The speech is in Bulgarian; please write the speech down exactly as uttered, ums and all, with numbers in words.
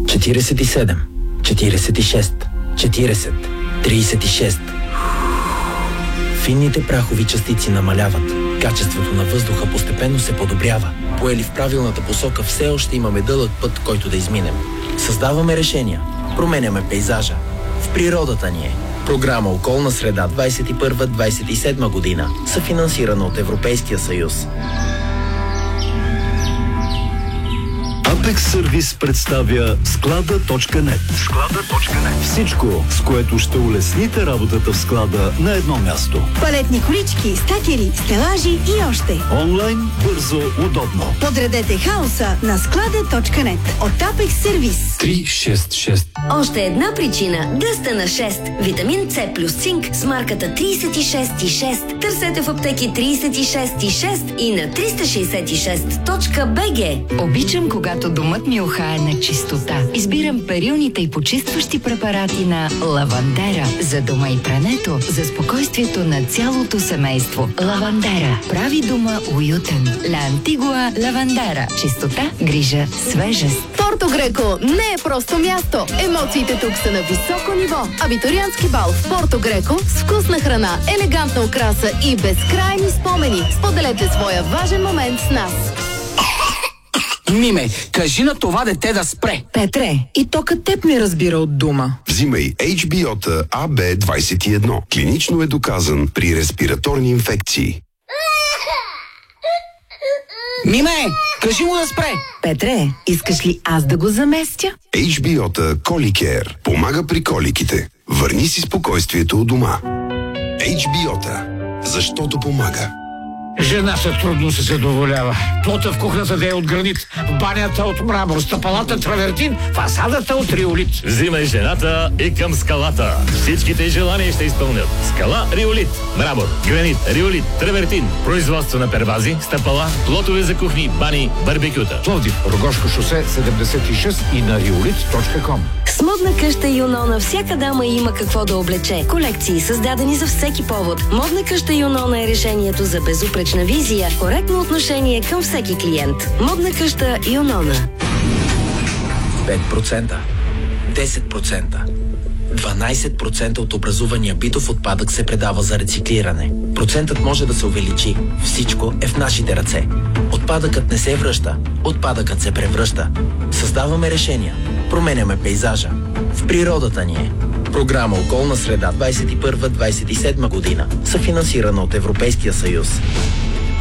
четиридесет и седем, четиридесет и шест, четиридесет, тридесет и шест. Финните прахови частици намаляват. Качеството на въздуха постепенно се подобрява. Поели в правилната посока, все още имаме дълъг път, който да изминем. Създаваме решения. Променяме пейзажа. В природата ни е. Програма Околна среда двадесет и първа двадесет и седма година, съфинансирана от Европейския съюз. Apex Service представя склада точка нет. склада точка нет. Всичко, с което ще улесните работата в склада на едно място. Палетни колички, стакери, стелажи и още. Онлайн, бързо, удобно. Подредете хаоса на склада точка нет от Apex Service. три шест шест. Още една причина да сте на шест. Витамин С плюс цинк с марката тридесет и шест и шест. Търсете в аптеки тридесет и шест и шест и на триста шейсет и шест точка би джи. Обичам, когато домът ми ухае на чистота. Избирам перилните и почистващи препарати на Лавандера. За дома и прането, за спокойствието на цялото семейство. Лавандера прави дома уютен. Ла Антигуа Лавандера. Чистота, грижа, свежест. Порто Греко не е просто място. Емоциите тук са на високо ниво. Абитуриентски бал в Порто Греко с вкусна храна, елегантна украса и безкрайни спомени. Споделете своя важен момент с нас. Миме, кажи на това дете да спре. Петре, и то като теб ми разбира от дума. Взимай Ейч Би О-та А Б двадесет и едно. Клинично е доказан при респираторни инфекции. Миме, кажи му да спре. Петре, искаш ли аз да го заместя? Ейч Би О-та Коликер помага при коликите. Върни си спокойствието у дома. Ейч Би О-та, защото помага. Жената трудно се задоволява. Плота в кухнята да е от гранит, в банята от мрамор, стъпалата травертин, фасадата от риолит. Взимай жената и към скалата. Всичките желания ще изпълнят. Скала Риолит. Мрамор, гранит, риолит, травертин. Производство на первази, стъпала, плотове за кухни, бани, барбекюта. Пловдив, Рогошко шосе седемдесет и шест и на риолит точка ком. С модна къща Юнона всяка дама има какво да облече. Колекции създадени за всеки повод. Модна къща Юнона е решението за безупречна визия, коректно отношение към всеки клиент. Модна къща Юнона. пет процента, десет процента, дванадесет процента от образувания битов отпадък се предава за рециклиране. Процентът може да се увеличи. Всичко е в нашите ръце. Отпадъкът не се връща. Отпадъкът се превръща. Създаваме решения. Променяме пейзажа. В природата ни е. Програма Околна среда двадесет и първа двадесет и седма година, съфинансирана от Европейския съюз.